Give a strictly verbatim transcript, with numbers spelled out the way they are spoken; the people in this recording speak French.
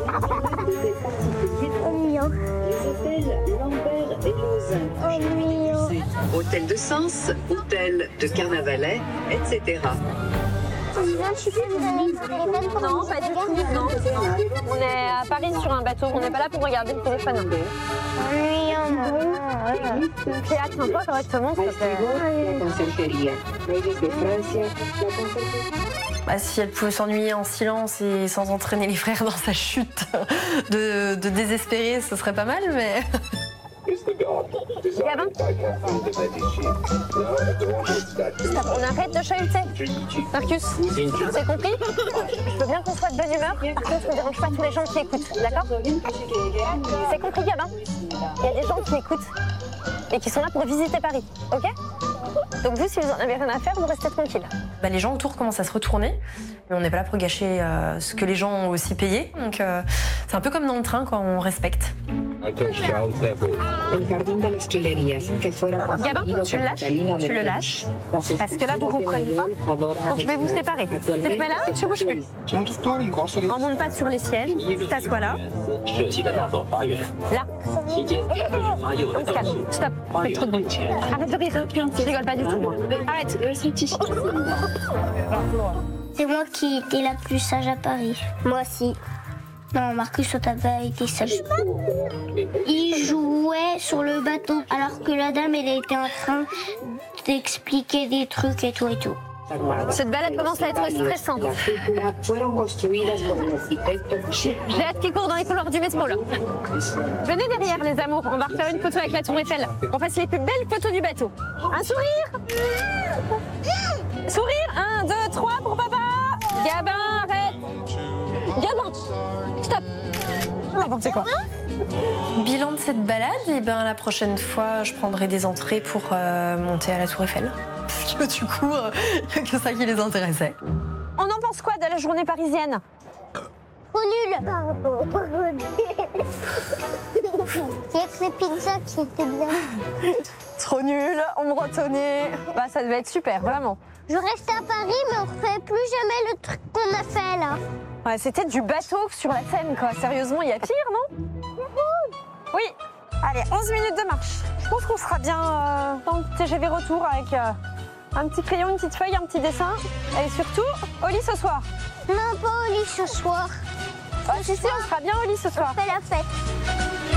Ennuyant. Les hôtels Lambert et Lausanne. Ennuyant. Hôtel de Sens, hôtel de Carnavalet, et cetera. Tu viens de chuter de la Non, pas du tout, non. On est à Paris sur un bateau, on n'est pas là pour regarder le téléphone. Ennuyant. Cléa, tiens-toi correctement, s'il te plaît. La conserjería. Reyes de Francia, la conserjería. Bah, si elle pouvait s'ennuyer en silence et sans entraîner les frères dans sa chute de, de désespérer, ce serait pas mal, mais... Gavin, stop, on arrête de chahuter. Marcus, c'est compris? Je veux bien qu'on soit de bonne humeur, par contre on ne dérange pas tous les gens qui écoutent, d'accord? C'est compris, Gavin? Il y a des gens qui écoutent et qui sont là pour visiter Paris, ok? Donc vous, si vous en avez rien à faire, vous restez tranquille. Bah, les gens autour commencent à se retourner, mais on n'est pas là pour gâcher euh, ce que les gens ont aussi payé. Donc euh, c'est un peu comme dans le train quand on respecte. El jardín de las Tuilerías, que fuera Gabin, tu le lâches, tu le lâches, parce que là vous comprenez pas. Donc je vais vous séparer. Tu te mets là, tu bouges plus. On monte pas sur les sièges, tu t'assois là. Là. On se calme. Stop, fais trop de bruit. Arrête de rire, je rigole pas du tout. Arrête. C'est moi qui étais la plus sage à Paris. Moi aussi. Non, Marcus, toi, t'as pas été sage. Il jouait sur le bateau, alors que la dame, elle était en train d'expliquer des trucs et tout et tout. Cette balade commence à être stressante. J'ai hâte qu'il court dans les couloirs du métro, là. Venez derrière, les amours, on va refaire une photo avec la tour Eiffel. On fasse les plus belles photos du bateau. Un sourire. Sourire, un, deux, trois pour papa. Gabin, arrête. Gabin, stop. N'importe quoi. Bilan de cette balade, et ben la prochaine fois, je prendrai des entrées pour euh, monter à la Tour Eiffel. Parce que du coup, euh, y a que ça qui les intéressait. On en pense quoi de la journée parisienne? Trop nul. Pardon. Il y a que les pizzas qui étaient bien. Trop nul, on me retenait. Bah ça devait être super, vraiment. Je reste à Paris, mais on refait plus jamais le truc qu'on a fait là. Ouais, c'était du bateau sur la Seine, quoi. Sérieusement, il y a pire, non? Oui. Allez, onze minutes de marche. Je pense qu'on sera bien euh, dans le T G V retour avec euh, un petit crayon, une petite feuille, un petit dessin. Et surtout, au lit ce soir. Non, pas au lit ce soir. Ah, si, si, on sera bien au lit ce soir. On fait la fête.